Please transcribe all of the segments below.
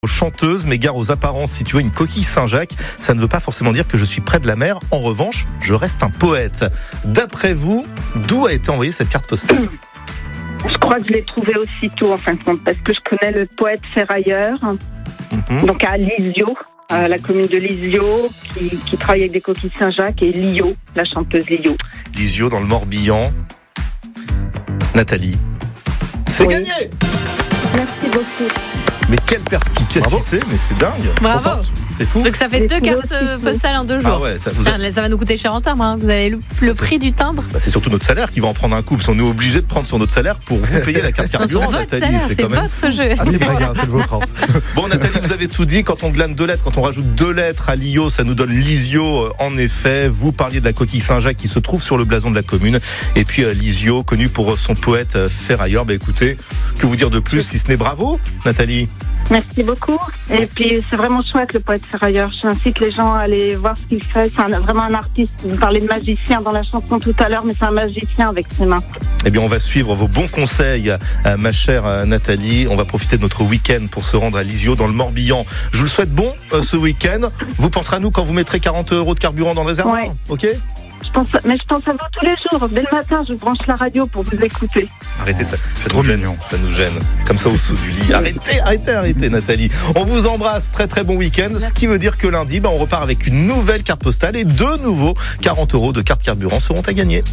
Chanteuse, mais gare aux apparences. Si tu vois une coquille Saint-Jacques, ça ne veut pas forcément dire que je suis près de la mer. En revanche, je reste un poète. D'après vous, d'où a été envoyée cette carte postale ? Je crois que je l'ai trouvé aussitôt, en fin de compte, parce que je connais le poète ferrailleur, donc à Lisieux, la commune de Lisieux, qui travaille avec des coquilles Saint-Jacques, et Lio, la chanteuse Lio. Lisieux dans le Morbihan. Nathalie, c'est gagné! Merci beaucoup. Mais quelle perspicacité, mais c'est dingue. Bravo. Trop forte. C'est fou. Donc ça fait 2 cartes postales en 2 jours. Ah ouais, ça va nous coûter cher en timbre. Hein. Vous avez le prix du timbre. Bah c'est surtout notre salaire qui va en prendre un coup, parce qu'on est obligé de prendre sur notre salaire pour vous payer la carte carburant, Nathalie. Salaire, c'est votre jeu. Ah, c'est pas grave, c'est le vôtre. Bon, Nathalie, vous avez tout dit. Quand on glane 2 lettres, quand on rajoute 2 lettres à Lio, ça nous donne Lisieux. En effet, vous parliez de la coquille Saint-Jacques qui se trouve sur le blason de la commune. Et puis Lisieux, connu pour son poète ferrailleur. Bah écoutez, que vous dire de plus si ce n'est bravo, Nathalie? Merci beaucoup. Et puis, c'est vraiment chouette, le poète ferrailleur. J'incite les gens à aller voir ce qu'il fait. C'est vraiment un artiste. Vous parlez de magicien dans la chanson tout à l'heure, mais c'est un magicien avec ses mains. Eh bien, on va suivre vos bons conseils, ma chère Nathalie. On va profiter de notre week-end pour se rendre à Lisieux, dans le Morbihan. Je vous le souhaite bon, ce week-end. Vous penserez à nous quand vous mettrez 40 € de carburant dans le réservoir. Ouais. Ok ? Je pense à vous tous les jours. Dès le matin, je branche la radio pour vous écouter. Arrêtez ça, c'est trop mignon. Ça nous gêne, comme ça au dessous du lit. Arrêtez, Nathalie. On vous embrasse, très très bon week-end. Ce qui veut dire que lundi, on repart avec une nouvelle carte postale et 2 nouveaux 40 € de carte carburant seront à gagner.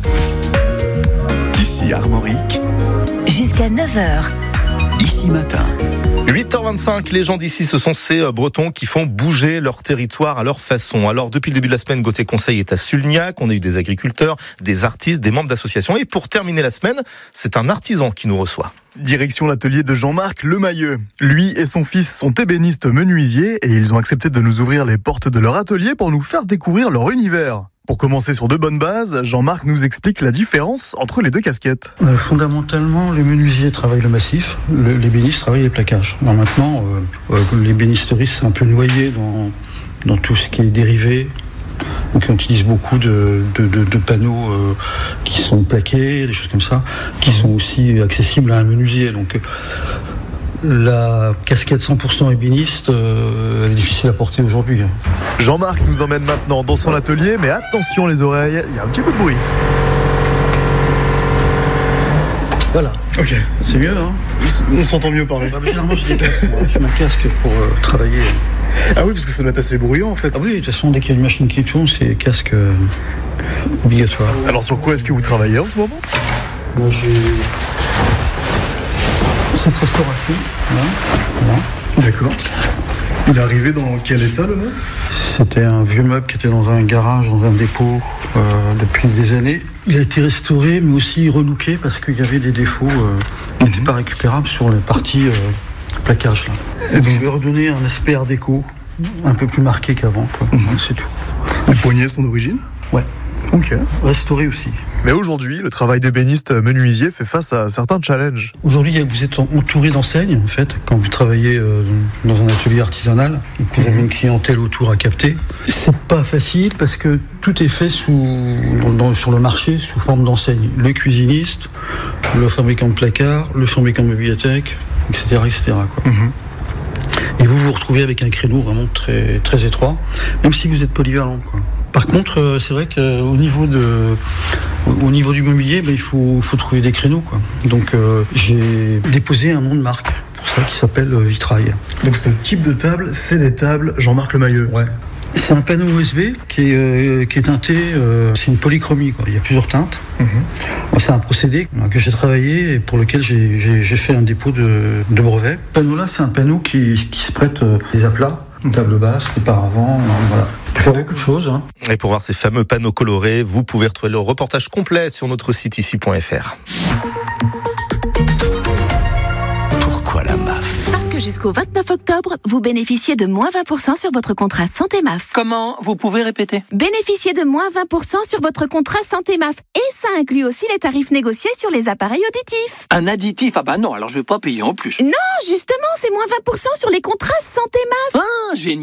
Ici Armorique, jusqu'à 9h. Ici Matin. 8h25, les gens d'ici, ce sont ces Bretons qui font bouger leur territoire à leur façon. Alors, depuis le début de la semaine, Gauthier Conseil est à Sulgnac. On a eu des agriculteurs, des artistes, des membres d'associations. Et pour terminer la semaine, c'est un artisan qui nous reçoit. Direction l'atelier de Jean-Marc Lemailleux. Lui et son fils sont ébénistes menuisiers et ils ont accepté de nous ouvrir les portes de leur atelier pour nous faire découvrir leur univers. Pour commencer sur de bonnes bases, Jean-Marc nous explique la différence entre les 2 casquettes. Fondamentalement, les menuisiers travaillent le massif, l'ébéniste travaille les plaquages. Alors maintenant, l'ébénisterie c'est un peu noyé dans tout ce qui est dérivé. Donc on utilise beaucoup de panneaux qui sont plaqués, des choses comme ça, qui sont aussi accessibles à un menuisier. Donc la casquette 100% ébéniste, elle est difficile à porter aujourd'hui. Jean-Marc nous emmène maintenant dans son atelier, mais attention les oreilles, il y a un petit peu de bruit. Voilà. Ok. C'est mieux, hein ? On s'entend mieux parler. Généralement, j'ai des casques. J'ai ma casque pour travailler. Ah oui, parce que ça doit être assez bruyant en fait. Ah oui, de toute façon, dès qu'il y a une machine qui tourne, c'est casque obligatoire. Alors sur quoi est-ce que vous travaillez en ce moment ? Moi, j'ai cette restauration. Voilà. D'accord. Il est arrivé dans quel état le meuble ? C'était un vieux meuble qui était dans un garage, dans un dépôt depuis des années. Il a été restauré, mais aussi relooké parce qu'il y avait des défauts qui n'étaient pas récupérables sur les parties plaquage. Là. Et donc, je vais redonner un aspect art déco un peu plus marqué qu'avant. C'est tout. Les poignées sont d'origine ? Ouais. Ok. Restauré aussi. Mais aujourd'hui, le travail d'ébéniste menuisier fait face à certains challenges. Aujourd'hui, vous êtes entouré d'enseignes, en fait, quand vous travaillez dans un atelier artisanal, vous avez une clientèle autour à capter. C'est pas facile parce que tout est fait sur le marché sous forme d'enseignes. Le cuisiniste, le fabricant de placards, le fabricant de bibliothèque, etc. Quoi. Et vous vous retrouvez avec un créneau vraiment très, très étroit, même si vous êtes polyvalent, quoi. Par contre, c'est vrai qu'au niveau du mobilier, il faut trouver des créneaux, quoi. Donc j'ai déposé un nom de marque pour ça qui s'appelle Vitrail. Donc ce type de table, c'est des tables Jean-Marc Lemailleux. Ouais. C'est un panneau USB qui est teinté, c'est une polychromie, quoi. Il y a plusieurs teintes. Moi, c'est un procédé que j'ai travaillé et pour lequel j'ai fait un dépôt de brevet. Ce panneau-là, c'est un panneau qui se prête des aplats, une table basse, des paravents, voilà. Il faut beaucoup de choses. Hein. Et pour voir ces fameux panneaux colorés, vous pouvez retrouver le reportage complet sur notre site ici.fr. Pourquoi la MAF ? Parce que jusqu'au 29 octobre, vous bénéficiez de moins 20% sur votre contrat Santé MAF. Comment ? Vous pouvez répéter ? Bénéficiez de moins 20% sur votre contrat Santé MAF. Et ça inclut aussi les tarifs négociés sur les appareils auditifs. Un additif ? Ah bah non, alors je vais pas payer en plus. Non, justement, c'est moins 20% sur les contrats Santé MAF. Ah, génial !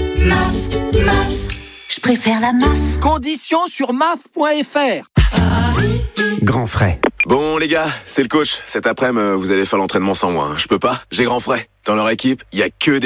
Je préfère la MAF. Conditions sur maf.fr. Grand frais. Bon les gars, c'est le coach. Cet après-midi, vous allez faire l'entraînement sans moi. Je peux pas, j'ai grand frais. Dans leur équipe, il y a que des